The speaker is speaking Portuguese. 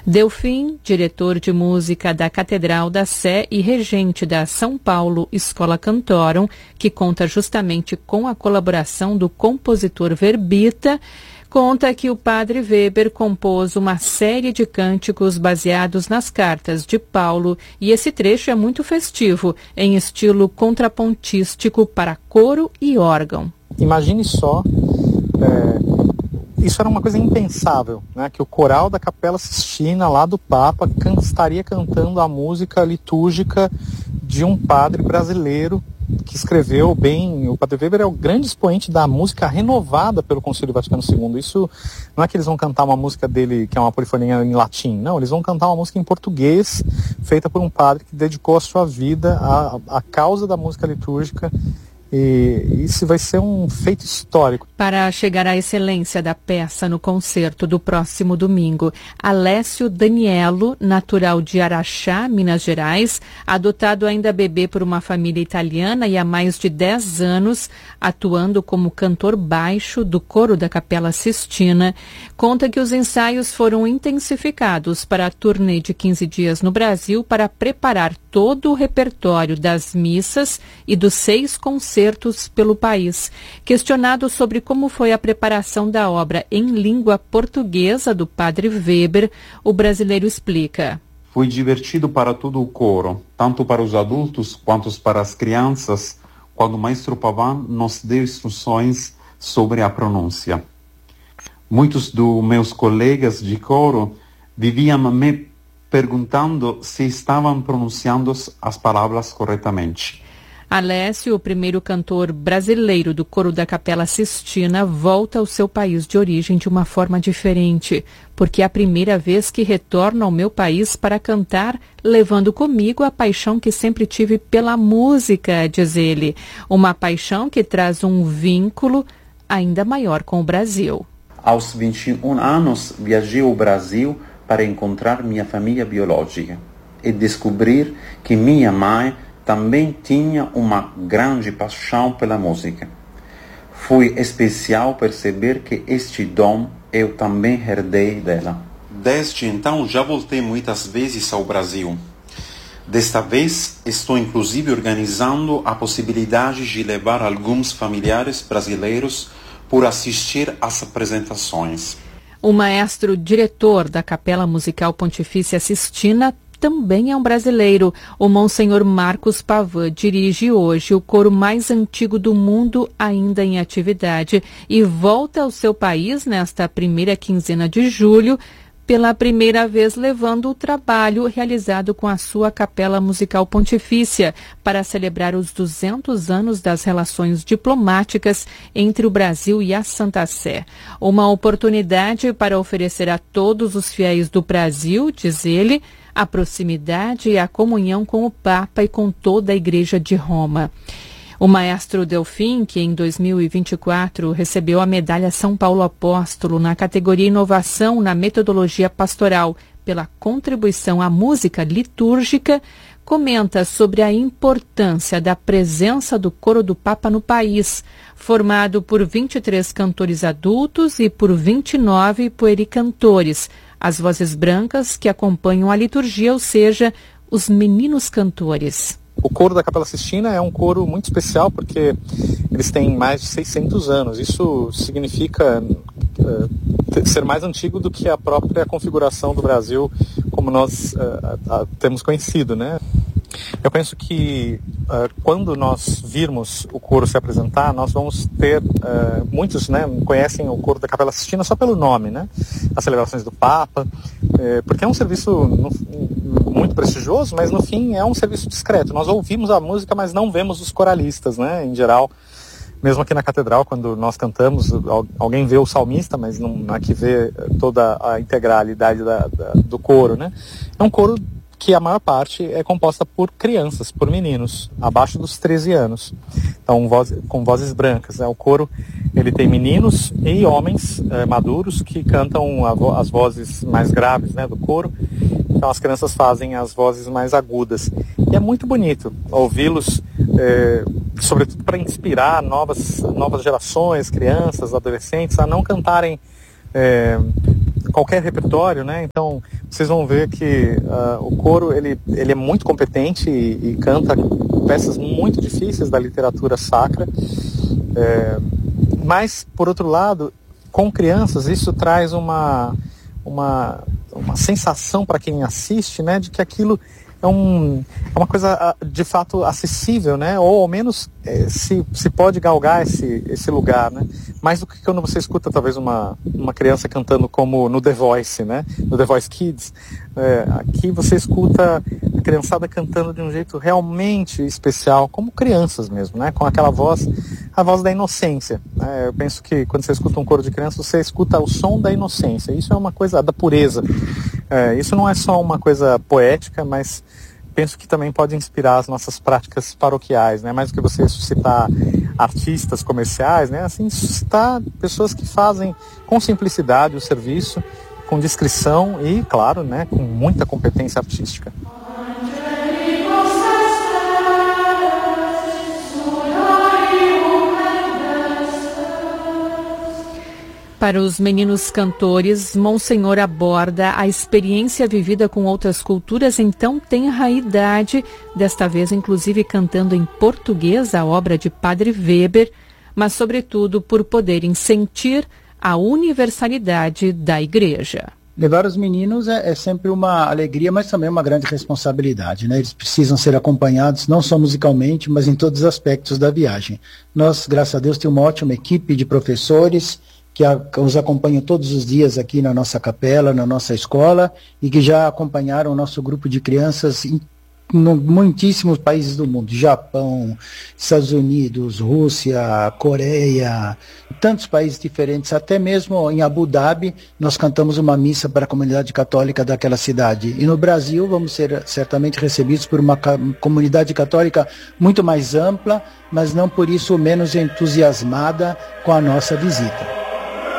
Delfim, diretor de música da Catedral da Sé e regente da São Paulo Escola Cantorum, que conta justamente com a colaboração do compositor Verbita, conta que o padre Weber compôs uma série de cânticos baseados nas cartas de Paulo e esse trecho é muito festivo, em estilo contrapontístico para coro e órgão. Imagine só, isso era uma coisa impensável, né? Que o coral da Capela Sistina, lá do Papa, estaria cantando a música litúrgica de um padre brasileiro que escreveu bem. O padre Weber é o grande expoente da música renovada pelo Concílio Vaticano II. Isso não é que eles vão cantar uma música dele, que é uma polifonia em latim, não, eles vão cantar uma música em português, feita por um padre que dedicou a sua vida à causa da música litúrgica. E isso vai ser um feito histórico. Para chegar à excelência da peça no concerto do próximo domingo, Alessio Daniello, natural de Araxá, Minas Gerais, adotado ainda bebê por uma família italiana e há mais de 10 anos, atuando como cantor baixo do coro da Capela Sistina, conta que os ensaios foram intensificados para a turnê de 15 dias no Brasil para preparar todo o repertório das missas e dos 6 concertos pelo país. Questionado sobre como foi a preparação da obra em língua portuguesa do padre Weber, o brasileiro explica. Foi divertido para todo o coro, tanto para os adultos quanto para as crianças, quando o maestro Pavan nos deu instruções sobre a pronúncia. Muitos dos meus colegas de coro viviam me perguntando se estavam pronunciando as palavras corretamente. Alessio, o primeiro cantor brasileiro do coro da Capela Sistina, volta ao seu país de origem de uma forma diferente, porque é a primeira vez que retorno ao meu país para cantar, levando comigo a paixão que sempre tive pela música, diz ele. Uma paixão que traz um vínculo ainda maior com o Brasil. Aos 21 anos, viajei ao Brasil para encontrar minha família biológica e descobrir que minha mãe também tinha uma grande paixão pela música. Foi especial perceber que este dom eu também herdei dela. Desde então já voltei muitas vezes ao Brasil. Desta vez estou inclusive organizando a possibilidade de levar alguns familiares brasileiros por assistir às apresentações. O maestro diretor da Capela Musical Pontifícia Sistina também é um brasileiro. O Monsenhor Marcos Pavan dirige hoje o coro mais antigo do mundo ainda em atividade e volta ao seu país nesta primeira quinzena de julho, pela primeira vez levando o trabalho realizado com a sua Capela Musical Pontifícia para celebrar os 200 anos das relações diplomáticas entre o Brasil e a Santa Sé. Uma oportunidade para oferecer a todos os fiéis do Brasil, diz ele, a proximidade e a comunhão com o Papa e com toda a Igreja de Roma. O maestro Delfim, que em 2024 recebeu a medalha São Paulo Apóstolo na categoria Inovação na Metodologia Pastoral pela contribuição à música litúrgica, comenta sobre a importância da presença do coro do Papa no país, formado por 23 cantores adultos e por 29 puericantores, as vozes brancas que acompanham a liturgia, ou seja, os meninos cantores. O coro da Capela Sistina é um coro muito especial porque eles têm mais de 600 anos. Isso significa ser mais antigo do que a própria configuração do Brasil como nós temos conhecido, né? Eu penso que quando nós virmos o coro se apresentar, nós vamos ter, muitos, né, conhecem o coro da Capela Sistina só pelo nome, né? As celebrações do Papa, porque é um serviço muito prestigioso, mas no fim é um serviço discreto. Nós ouvimos a música, mas não vemos os coralistas, né, em geral. Mesmo aqui na catedral, quando nós cantamos, alguém vê o salmista, mas não é que vê toda a integralidade do coro, né? É um coro que a maior parte é composta por crianças, por meninos, abaixo dos 13 anos. Então, com vozes brancas. O coro ele tem meninos e homens maduros que cantam as vozes mais graves, né, do coro. Então, as crianças fazem as vozes mais agudas. E é muito bonito ouvi-los, sobretudo para inspirar novas gerações, crianças, adolescentes, a não cantarem qualquer repertório, né? Então, vocês vão ver que o coro ele é muito competente e canta peças muito difíceis da literatura sacra. Mas, por outro lado, com crianças, isso traz uma sensação para quem assiste, né, de que aquilo é uma coisa de fato acessível, né, ou ao menos se pode galgar esse lugar, né, mais do que quando você escuta talvez uma criança cantando como no The Voice, né, no The Voice Kids. Aqui você escuta a criançada cantando de um jeito realmente especial, como crianças mesmo, né, com aquela voz, a voz da inocência, né? Eu penso que quando você escuta um coro de criança, você escuta o som da inocência. Isso é uma coisa da pureza. Isso não é só uma coisa poética, mas penso que também pode inspirar as nossas práticas paroquiais, né? Mais do que você suscitar artistas comerciais, né? Assim, suscitar pessoas que fazem com simplicidade o serviço, com discrição e, claro, né, com muita competência artística. Para os meninos cantores, Monsenhor aborda a experiência vivida com outras culturas em tão tenra idade, desta vez inclusive cantando em português a obra de Padre Weber, mas sobretudo por poderem sentir a universalidade da Igreja. Levar os meninos é sempre uma alegria, mas também uma grande responsabilidade, né? Eles precisam ser acompanhados, não só musicalmente, mas em todos os aspectos da viagem. Nós, graças a Deus, temos uma ótima equipe de professores que os acompanham todos os dias aqui na nossa capela, na nossa escola, e que já acompanharam o nosso grupo de crianças em muitíssimos países do mundo, Japão, Estados Unidos, Rússia, Coreia, tantos países diferentes, até mesmo em Abu Dhabi nós cantamos uma missa para a comunidade católica daquela cidade, e no Brasil vamos ser certamente recebidos por uma comunidade católica muito mais ampla, mas não por isso menos entusiasmada com a nossa visita.